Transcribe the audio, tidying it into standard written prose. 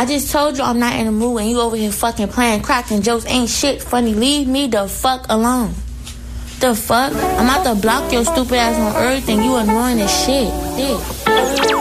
I just told you I'm not in the mood and you over here fucking playing crack and jokes ain't shit funny. Leave me the fuck alone. The fuck? I'm about to block your stupid ass on everything. You annoying as shit.